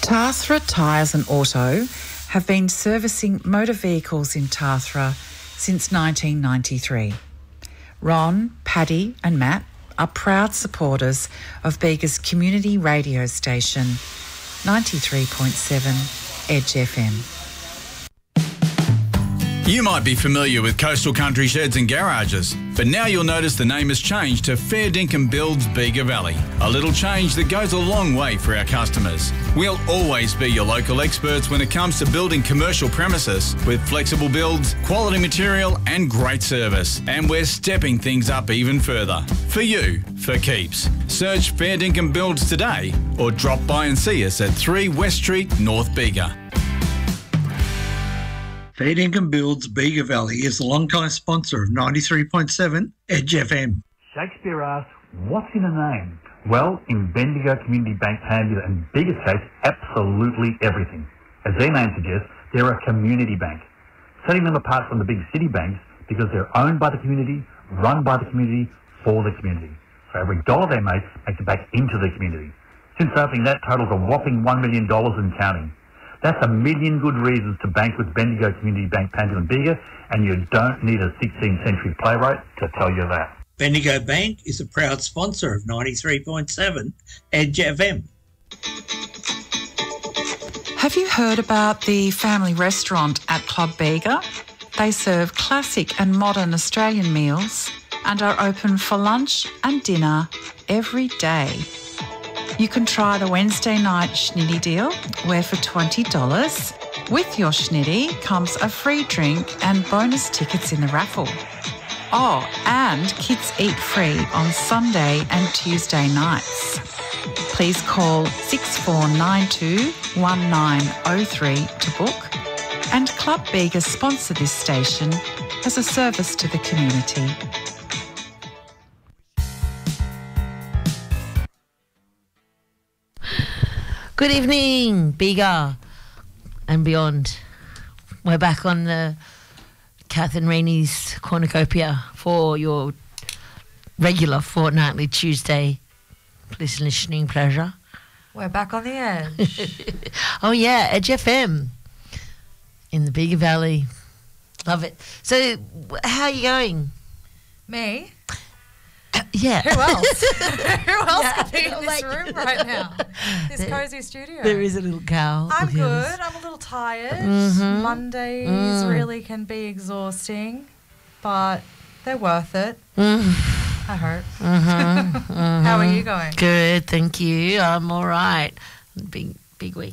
Tathra Tyres and Auto have been servicing motor vehicles in Tathra since 1993. Ron, Paddy and Matt are proud supporters of Bega's community radio station, 93.7 Edge FM. You might be familiar with Coastal Country Sheds and Garages, but now you'll notice the name has changed to Fair Dinkum Builds Bega Valley. A little change that goes a long way for our customers. We'll always be your local experts when it comes to building commercial premises with flexible builds, quality material and great service. And we're stepping things up even further. For you, for keeps. Search Fair Dinkum Builds today or drop by and see us at 3 West Street, North Bega. Fair Dinkum Builds Bega Valley is a long-time sponsor of 93.7 Edge FM. Shakespeare asked, what's in a name? Well, in Bendigo Community Bank Panhandle and Bega's case, absolutely everything. As their name suggests, they're a community bank, setting them apart from the big city banks because they're owned by the community, run by the community, for the community. So every dollar they make makes it back into the community. Since opening, that totals a whopping $1 million and counting. That's a million good reasons to bank with Bendigo Community Bank Panhandle and Bega, and you don't need a 16th century playwright to tell you that. Bendigo Bank is a proud sponsor of 93.7 Edge FM. Have you heard about the family restaurant at Club Bega? They serve classic and modern Australian meals and are open for lunch and dinner every day. You can try the Wednesday night schnitty deal, where for $20, with your schnitty comes a free drink and bonus tickets in the raffle. Oh, and kids eat free on Sunday and Tuesday nights. Please call 6492 1903 to book. And Club Bega sponsor this station as a service to the community. Good evening, Bega and beyond. We're back on the Kath and Rainy's Cornucopia for your regular fortnightly Tuesday listening pleasure. We're back on the edge. Oh, yeah, Edge FM in the Bega Valley. Love it. So, how are you going? Me? Yeah. Who else? Who else could be in this room right now? This cosy studio. There is a little cow. I'm good. I'm a little tired. Mondays really can be exhausting, but they're worth it. I hope. How are you going? Good, thank you. I'm all right. Big week.